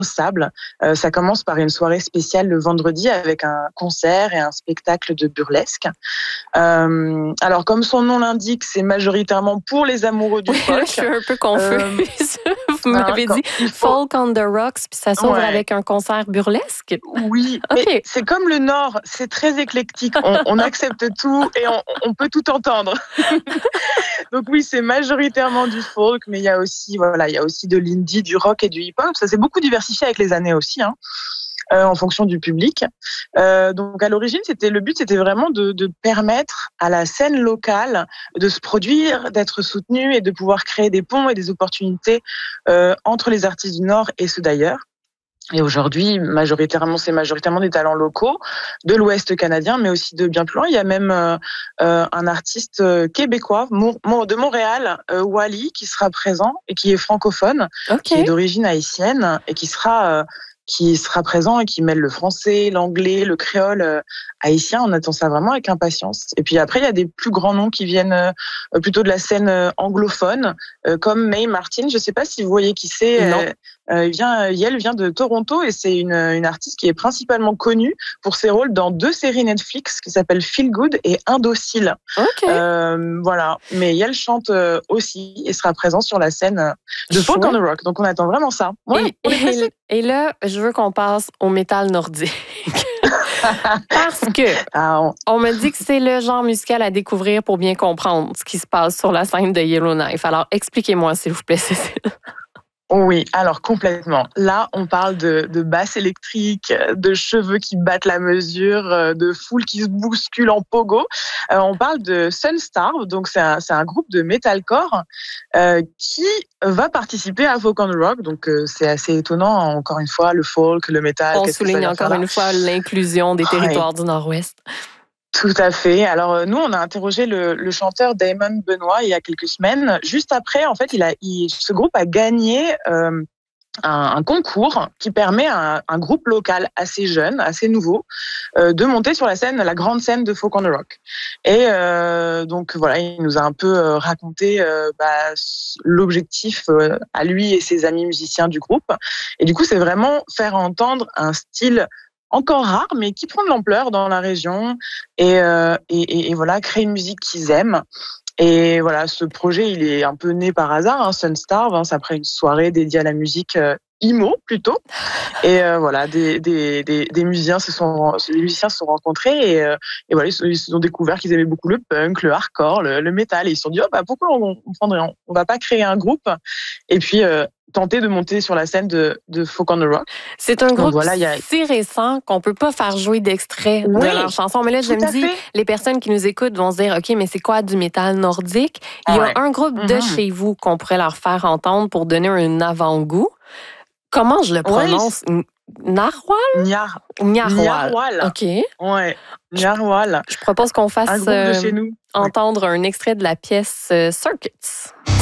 sable. Ça commence par une soirée spéciale le vendredi avec un concert et un spectacle de burlesque. Alors, comme son nom l'indique, c'est majoritairement pour les amoureux du Oui, folk. là, je suis un peu confuse. Vous m'avez dit Folk on the Rocks, puis ça s'ouvre avec un concert burlesque? Oui, OK. mais c'est comme le Nord, c'est très éclectique. On accepte tout et on peut tout entendre. Donc oui, c'est majoritairement du folk, mais il y a aussi de l'indie, du rock et du hip-hop. Ça s'est beaucoup diversifié avec les années aussi, en fonction du public. Donc à l'origine, le but, c'était vraiment de permettre à la scène locale de se produire, d'être soutenue et de pouvoir créer des ponts et des opportunités entre les artistes du Nord et ceux d'ailleurs. Et aujourd'hui, c'est majoritairement des talents locaux de l'Ouest canadien, mais aussi de bien plus loin. Il y a même un artiste québécois de Montréal, Wally, qui sera présent et qui est francophone, qui est d'origine haïtienne et qui sera présent et qui mêle le français, l'anglais, le créole haïtien. On attend ça vraiment avec impatience. Et puis après, il y a des plus grands noms qui viennent plutôt de la scène anglophone, comme Mae Martin. Je ne sais pas si vous voyez qui c'est. Non. Elle vient de Toronto et c'est une artiste qui est principalement connue pour ses rôles dans 2 séries Netflix qui s'appellent Feel Good et Indocile. OK. Voilà. Mais elle chante aussi et sera présente sur la scène de Folk on the Rock. Donc on attend vraiment ça. Ouais, et là, je veux qu'on passe au métal nordique. Parce que on me dit que c'est le genre musical à découvrir pour bien comprendre ce qui se passe sur la scène de Yellowknife. Alors, expliquez-moi, s'il vous plaît, Cécile. Oui, alors complètement. Là, on parle de basse électrique, de cheveux qui battent la mesure, de foule qui se bouscule en pogo. On parle de Sunstar, donc c'est un groupe de metalcore qui va participer à Folk on the Rock. Donc c'est assez étonnant, encore une fois, le folk, le metal. On souligne encore une fois l'inclusion des territoires du Nord-Ouest. Tout à fait. Alors nous, on a interrogé le chanteur Damon Benoit il y a quelques semaines. Juste après, en fait, ce groupe a gagné un concours qui permet à un groupe local assez jeune, assez nouveau, de monter sur la grande scène de Folk on the Rock. Et donc voilà, il nous a un peu raconté l'objectif à lui et ses amis musiciens du groupe. Et du coup, c'est vraiment faire entendre un style encore rare, mais qui prend de l'ampleur dans la région et voilà, créer une musique qu'ils aiment. Et voilà, ce projet, il est un peu né par hasard, Sunstar, c'est après une soirée dédiée à la musique emo plutôt. Et voilà, des musiciens se sont rencontrés et voilà, ils se sont découverts qu'ils aimaient beaucoup le punk, le hardcore, le métal. Et ils se sont dit, pourquoi on va pas créer un groupe et puis tenter de monter sur la scène de Folk on the Rock. C'est un groupe si récent qu'on peut pas faire jouer d'extrait de leur chanson. Mais là, je me dis, les personnes qui nous écoutent vont se dire, OK, mais c'est quoi du métal nordique? Il y a un groupe de chez vous qu'on pourrait leur faire entendre pour donner un avant-goût. Comment je le prononce? Narwhal? Narwhal. OK. Ouais. Narwhal. Je propose qu'on fasse un groupe de chez nous. entendre un extrait de la pièce Circuits.